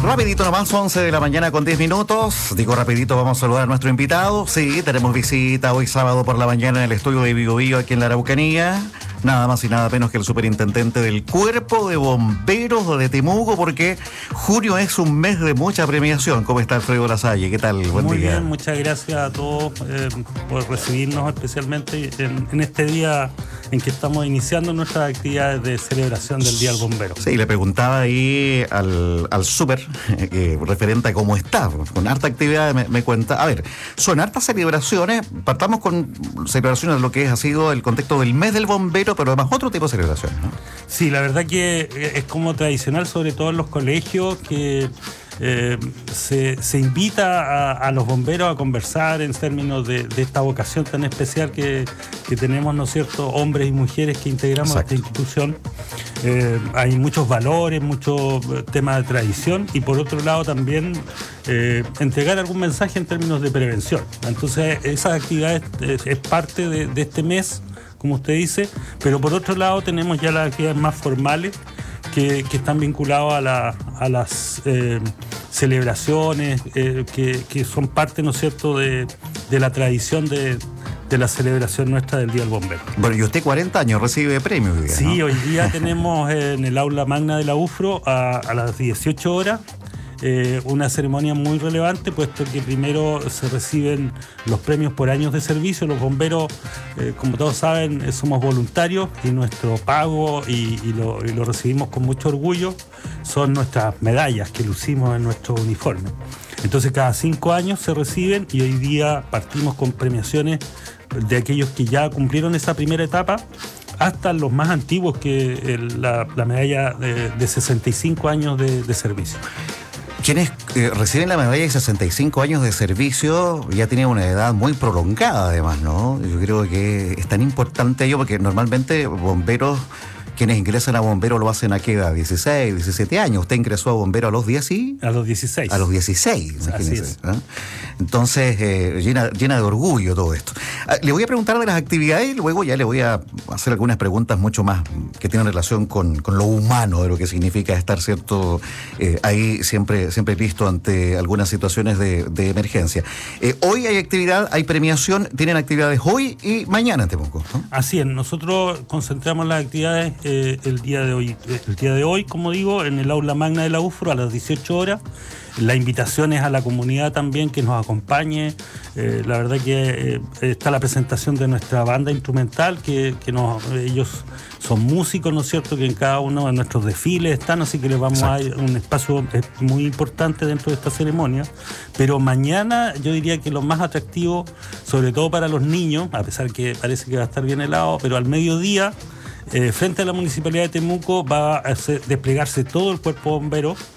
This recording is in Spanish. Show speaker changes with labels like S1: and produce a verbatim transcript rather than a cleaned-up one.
S1: Rapidito nomás, once de la mañana con diez minutos. Digo rapidito, vamos a saludar a nuestro invitado. Sí, tenemos visita hoy sábado por la mañana en el estudio de Vigo Vigo aquí en la Araucanía. Nada más y nada menos que el superintendente del Cuerpo de Bomberos de Temuco, porque junio es un mes de mucha premiación. ¿Cómo está Alfredo Lasalle? ¿Qué tal? Buen
S2: Muy
S1: día.
S2: bien, muchas gracias a todos eh, por recibirnos, especialmente en, en este día en que estamos iniciando nuestras actividades de celebración del Día del Bombero.
S1: Sí, le preguntaba ahí al, al súper, eh, referente a cómo está, con harta actividad, me, me cuenta. A ver, son hartas celebraciones, partamos con celebraciones de lo que es, ha sido el contexto del mes del bombero, pero además otro tipo de celebraciones, ¿no?
S2: Sí, la verdad que es como tradicional, sobre todo en los colegios, que eh, se, se invita a, a los bomberos a conversar en términos de, de esta vocación tan especial que, que tenemos, ¿no es cierto?, hombres y mujeres que integramos Exacto. esta institución. Eh, hay muchos valores, muchos temas de tradición y por otro lado también eh, entregar algún mensaje en términos de prevención. Entonces esas actividades es, es parte de, de este mes, como usted dice, pero por otro lado tenemos ya las actividades más formales que, que están vinculadas a, la, a las eh, celebraciones eh, que, que son parte, ¿no es cierto?, de, de la tradición de, de la celebración nuestra del Día del Bombero.
S1: Bueno, y usted cuarenta años recibe premios hoy día,
S2: Sí,
S1: ¿no?
S2: Hoy día tenemos en el aula magna de la U F R O a, a las dieciocho horas eh, una ceremonia muy relevante, puesto que primero se reciben los premios por años de servicio. Los bomberos, eh, como todos saben, eh, somos voluntarios y nuestro pago, y, y, lo, y lo recibimos con mucho orgullo, son nuestras medallas que lucimos en nuestro uniforme. Entonces cada cinco años se reciben y hoy día partimos con premiaciones de aquellos que ya cumplieron esa primera etapa hasta los más antiguos, que el, la, la medalla de, de sesenta y cinco años de, de servicio.
S1: Quienes eh, reciben la medalla de sesenta y cinco años de servicio ya tienen una edad muy prolongada además, ¿no? Yo creo que es tan importante ello porque normalmente bomberos, quienes ingresan a bombero lo hacen a qué edad, dieciséis, diecisiete años. Usted ingresó a bombero a los diez y...
S2: A los dieciséis.
S1: A los dieciséis, imagínense. ¿Eh? Entonces, eh, llena, llena de orgullo todo esto. Ah, le voy a preguntar de las actividades y luego ya le voy a hacer algunas preguntas mucho más que tienen relación con, con lo humano, de lo que significa estar, ¿cierto?, eh, ahí siempre, siempre listo ante algunas situaciones de, de emergencia. Eh, hoy hay actividad, hay premiación, tienen actividades hoy y mañana en Temuco, ¿no?
S2: Así es, nosotros concentramos las actividades Eh, el día de hoy, el día de hoy, como digo, en el aula magna de la U F R O a las dieciocho horas. La invitación es a la comunidad también que nos acompañe. Eh, la verdad que eh, está la presentación de nuestra banda instrumental, que, que nos, ellos son músicos, ¿no es cierto?, que en cada uno de nuestros desfiles están, así que les vamos Exacto. a dar un espacio muy importante dentro de esta ceremonia. Pero mañana yo diría que lo más atractivo, sobre todo para los niños, a pesar que parece que va a estar bien helado, pero al mediodía, Eh, frente a la Municipalidad de Temuco va a hacer, desplegarse todo el cuerpo bombero